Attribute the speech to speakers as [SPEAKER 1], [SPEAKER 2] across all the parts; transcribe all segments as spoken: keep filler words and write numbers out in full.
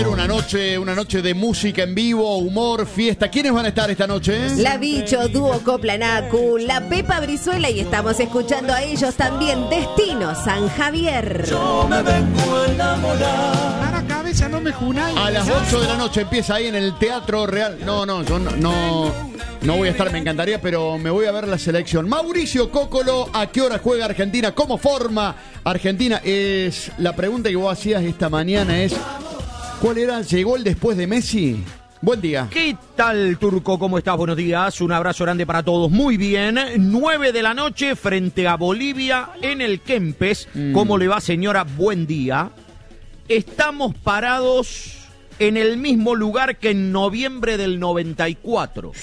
[SPEAKER 1] Una noche, una noche de música en vivo, humor, fiesta. ¿Quiénes van a estar esta noche?
[SPEAKER 2] La Bicho, Dúo Coplanacu, la Pepa Brizuela y estamos escuchando a ellos también. Destino San Javier.
[SPEAKER 3] Yo me vengo a enamorar.
[SPEAKER 4] A la cabeza no me junáis.
[SPEAKER 1] A las ocho de la noche empieza ahí en el Teatro Real. No, no, yo no, no, no voy a estar, me encantaría, pero me voy a ver la selección. Mauricio Cócolo, ¿a qué hora juega Argentina? ¿Cómo forma Argentina? Es la pregunta que vos hacías esta mañana es... ¿Cuál era? ¿Llegó el después de Messi? Buen día.
[SPEAKER 5] ¿Qué tal, Turco? ¿Cómo estás? Buenos días. Un abrazo grande para todos. Muy bien. nueve de la noche frente a Bolivia en el Kempes. Mm. ¿Cómo le va, señora? Buen día. Estamos parados en el mismo lugar que en noviembre del noventa y cuatro.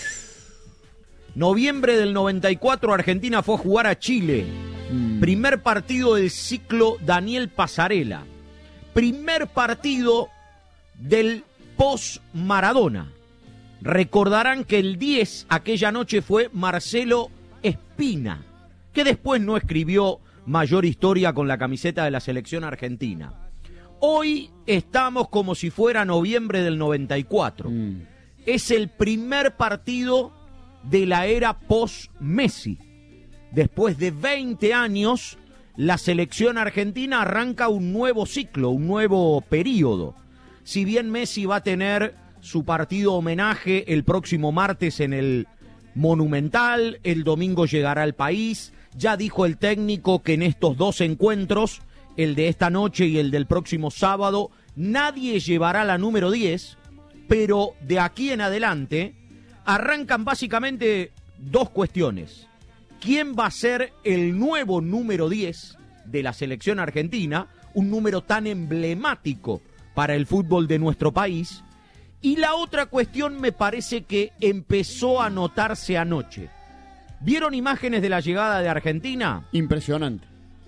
[SPEAKER 5] Noviembre del noventa y cuatro, Argentina fue a jugar a Chile. Mm. Primer partido del ciclo Daniel Pasarela. Primer partido del post-Maradona. Recordarán que el diez aquella noche fue Marcelo Espina, que después no escribió mayor historia con la camiseta de la selección argentina. Hoy estamos como si fuera noviembre del noventa y cuatro. Mm. Es el primer partido de la era post-Messi. Después de veinte años, la selección argentina arranca un nuevo ciclo, un nuevo periodo. Si bien Messi va a tener su partido homenaje el próximo martes en el Monumental, el domingo llegará al país, ya dijo el técnico que en estos dos encuentros, el de esta noche y el del próximo sábado, nadie llevará la número diez, pero de aquí en adelante arrancan básicamente dos cuestiones. ¿Quién va a ser el nuevo número diez de la selección argentina? Un número tan emblemático para el fútbol de nuestro país. Y la otra cuestión me parece que empezó a notarse anoche. ¿Vieron imágenes de la llegada de Argentina?
[SPEAKER 1] Impresionante.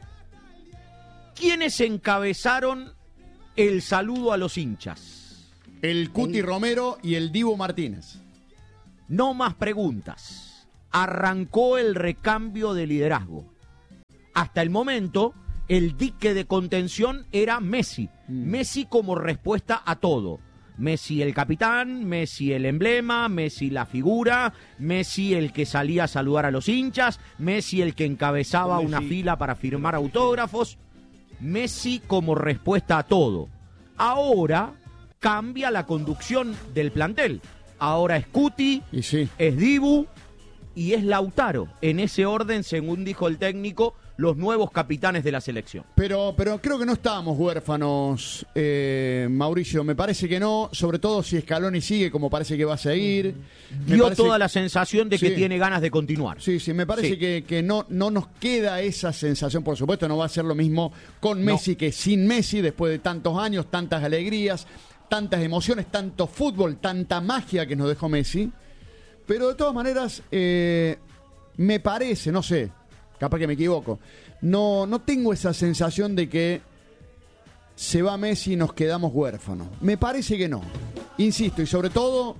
[SPEAKER 5] ¿Quiénes encabezaron el saludo a los hinchas?
[SPEAKER 1] El Cuti Romero y el Dibu Martínez.
[SPEAKER 5] No más preguntas. Arrancó el recambio de liderazgo. Hasta el momento, el dique de contención era Messi. Mm. Messi como respuesta a todo. Messi el capitán, Messi el emblema, Messi la figura, Messi el que salía a saludar a los hinchas, Messi el que encabezaba Messi. Una fila para firmar autógrafos. Messi como respuesta a todo. Ahora cambia la conducción del plantel. Ahora es Cuti,
[SPEAKER 1] y sí.
[SPEAKER 5] es Dibu y es Lautaro. En ese orden, según dijo el técnico, los nuevos capitanes de la selección.
[SPEAKER 1] Pero, pero creo que no estábamos huérfanos, eh, Mauricio. Me parece que no, sobre todo si Scaloni sigue como parece que va a seguir. Me
[SPEAKER 5] Dio
[SPEAKER 1] parece...
[SPEAKER 5] toda la sensación de que sí. tiene ganas de continuar.
[SPEAKER 1] Sí, sí, me parece
[SPEAKER 5] sí.
[SPEAKER 1] que, que no, no nos queda esa sensación. Por supuesto, no va a ser lo mismo con Messi no. que sin Messi, después de tantos años, tantas alegrías, tantas emociones, tanto fútbol, tanta magia que nos dejó Messi. Pero de todas maneras, eh, me parece, no sé, capaz que me equivoco, no, no tengo esa sensación de que se va Messi y nos quedamos huérfanos. Me parece que no. Insisto, y sobre todo,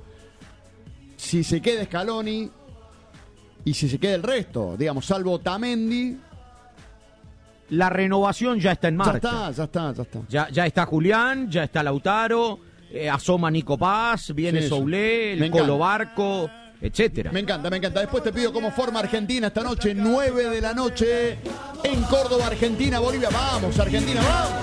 [SPEAKER 1] si se queda Scaloni y si se queda el resto, digamos, salvo Otamendi.
[SPEAKER 5] La renovación ya está en marcha.
[SPEAKER 1] Ya está, ya está, ya está.
[SPEAKER 5] Ya, ya está Julián, ya está Lautaro, eh, asoma Nico Paz, viene sí, Soulé, el Colo Barco, etcétera.
[SPEAKER 1] Me encanta, me encanta. Después te pido cómo forma Argentina esta noche, nueve de la noche, en Córdoba, Argentina, Bolivia. Vamos, Argentina, vamos.